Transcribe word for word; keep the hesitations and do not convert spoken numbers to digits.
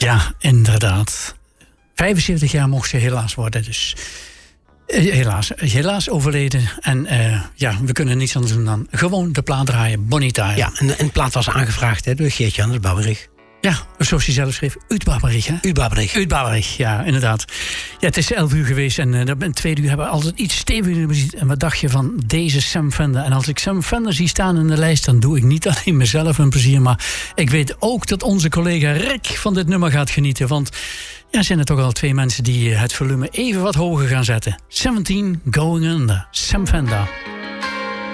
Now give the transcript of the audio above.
Ja, inderdaad. vijfenzeventig jaar mocht ze helaas worden, dus helaas, helaas overleden. En uh, ja, we kunnen niets anders doen dan gewoon de plaat draaien, Bonnie Tyler. Ja, en, en de plaat was aangevraagd hè, door Geert Jan Babberich. Ja, zoals hij zelf schreef, uit Babberich, hè? Uit Babberich. Uit Babberich, ja, inderdaad. Ja, het is elf uur geweest en uh, in tweede uur hebben we altijd iets steviger muziek. En wat dacht je van deze Sam Fender? En als ik Sam Fender zie staan in de lijst, dan doe ik niet alleen mezelf een plezier, maar ik weet ook dat onze collega Rick van dit nummer gaat genieten. Want ja, zijn er toch al twee mensen die het volume even wat hoger gaan zetten. zeventien Going Under, Sam Fender.